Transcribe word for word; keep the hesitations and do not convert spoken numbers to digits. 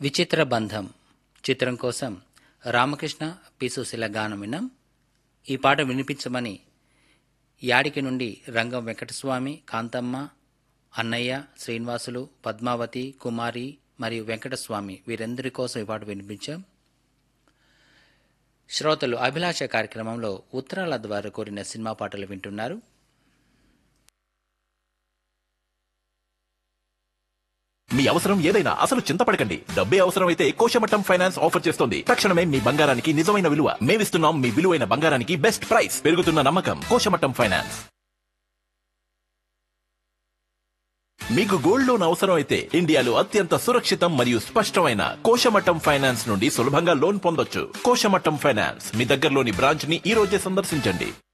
విచిత్ర బంధం చిత్రం కోసం రామకృష్ణ పి సుశీల గానం విన్నాం. ఈ పాట వినిపించమని యాడికి నుండి రంగం వెంకటస్వామి, కాంతమ్మ, అన్నయ్య, శ్రీనివాసులు, పద్మావతి, కుమారి మరియు వెంకటస్వామి వీరందరి కోసం ఈ పాట వినిపించాం. శ్రోతలు అభిలాష కార్యక్రమంలో ఉత్తరాల ద్వారా కోరిన సినిమా పాటలు వింటున్నారు. మీ అవసరం ఏదైనా అసలు చింతపడకండి. డబ్బే అవసరమైతే కోశమట్టం ఫైనాన్స్ ఆఫర్ చేస్తోంది. తక్షణమే మీ బంగారానికి నిజమైన విలువ మేమిస్తున్నాం. మీ విలువైన బంగారానికి బెస్ట్ ప్రైస్. పెరుగుతున్న నమ్మకం కోశమట్టం ఫైనాన్స్. మీకు గోల్డ్ లోన్ అవసరం అయితే ఇండియాలో అత్యంత సురక్షితం మరియు స్పష్టమైన కోశమట్టం ఫైనాన్స్ నుండి సులభంగా లోన్ పొందొచ్చు. కోశమట్టం ఫైనాన్స్ మీ దగ్గరలోని బ్రాంచ్ ని ఈ రోజే సందర్శించండి.